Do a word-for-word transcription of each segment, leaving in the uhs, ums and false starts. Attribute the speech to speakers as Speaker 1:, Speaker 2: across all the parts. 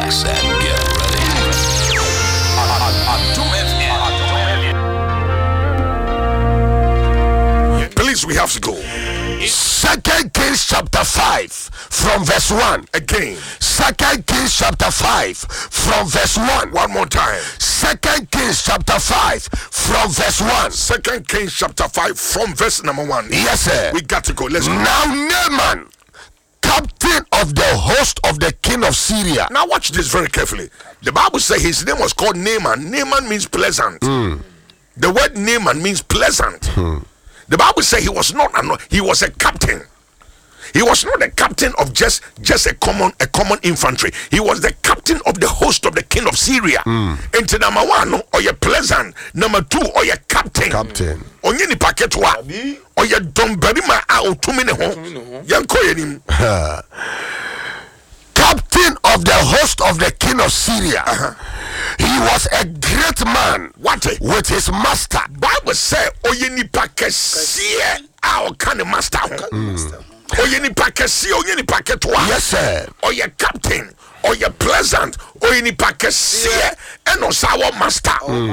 Speaker 1: Relax and get ready.
Speaker 2: Please, we have to go. Second Kings chapter five from verse one again. Second Kings chapter five from verse one. One more time. Second Kings chapter five from verse one. Second Kings chapter five from verse number one. Yes, sir. We got to go. Let's go. Now Naaman, captain of the host of the king of Syria. Now watch this very carefully. The Bible says his name was called Naaman. Naaman means pleasant. Mm. The word Naaman means pleasant. Mm. The Bible says he was not an, he was a captain. He was not a captain of just just a common a common infantry. He was the captain of the host of the king of Syria. Mm. Into number one, or you pleasant. Number two, or you captain. Captain. Onye ni paketwa. Or you domberima a utumine ho. Yanko yenim. Captain of the host of the king of Syria. Uh-huh. He was a great man. What? With his master. Bible say oye ni pakesie a kind of master. Mm. Oye ni pakesie oye ni paketwa. Yes sir. Oye captain. Oye pleasant. Oye ni pakesie and osawa master.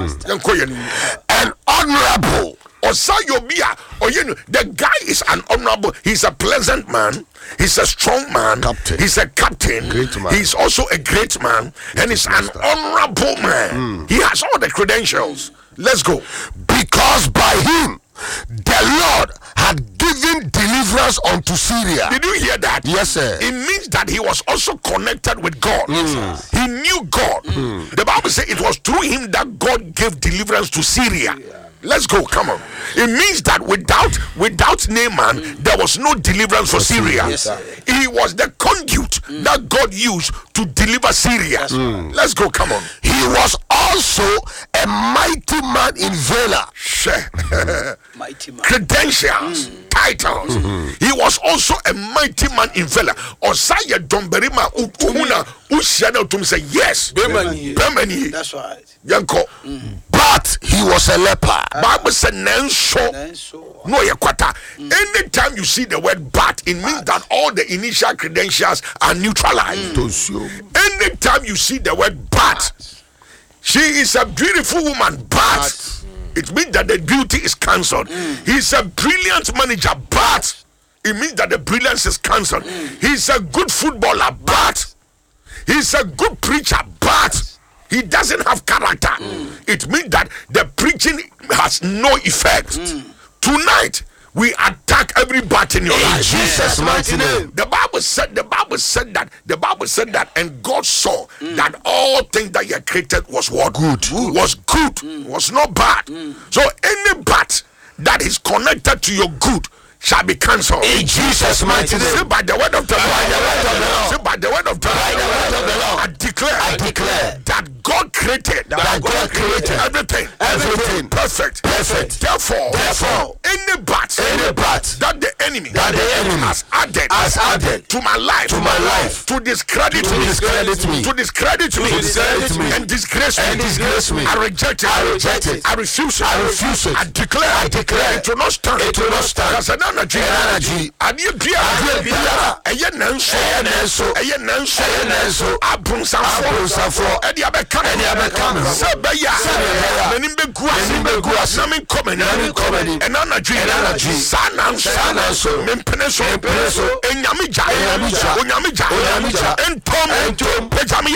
Speaker 2: Mm. And honorable. Osayobia. Oye, the guy is an honorable. He's a pleasant man. He's a strong man. Captain. He's a captain. Great man. He's also a great man. Great and he's master. An honorable man. Mm. He has all the credentials. Let's go. Because by him, the Lord had given deliverance unto Syria. Did you hear that? Yes, sir. It means that he was also connected with God. Mm. He knew God. Mm. The Bible says it was through him that God gave deliverance to Syria. Yeah. Let's go, come on. It means that without without Naaman, mm. there was no deliverance for Syria. Yes, he was the conduit mm. that God used to deliver Syria. Mm. Let's go, come on. He was also a mighty man in valor. Mighty man. Credentials, mm. titles. Mm-hmm. He was also a mighty man in valor. Osaya Domberima Utumuna Ushana Utum say yes. Bemani. That's right. Yanko. Mm. But he was a leper. Bible said nenso no yakwata. Anytime you see the word but, it means that all the initial credentials are neutralized. Mm. Anytime you see the word but, she is a beautiful woman, but it means that the beauty is cancelled. Mm. He's a brilliant manager, but it means that the brilliance is cancelled. Mm. He's a good footballer, but he's a good preacher, but he doesn't have character. Mm. It means that the preaching has no effect. Mm. Tonight, we attack every bat in your in life. Jesus' mighty name. The Bible said, the Bible said that, the Bible said that, and God saw mm. that all things that you created was what? Good. good. Was good. Mm. Was not bad. Mm. So any bat that is connected to your good shall be cancelled. In Jesus' mighty name. Say by the word of the Lord. Say by the word of the Lord. I declare. I declare that God created. That God created everything. Everything perfect. Perfect. Therefore, therefore, any bat, any bat that the enemy, that the enemy has added, has added to my life, to my life, to discredit me, to discredit me, to discredit me, to discredit me, and disgrace me, and disgrace me. I reject it. I reject it. I refuse it. I refuse it. I declare. I declare. It will not stand. It will not stand. Energy, energy. Adi bia, adi bia. Eye nanso, eye nanso, eye nanso, eye nanso. Abunsanfo, abunsanfo. Edi abeka, edi abeka. Sebeya, sebeya. Nani begua, nani begua. Nami komeni, nami komeni. Energy, energy. Sananso, sananso. Mempeneso, mempeneso. Enyamija, enyamija, onyamija, onyamija. Entom, entom. Pejami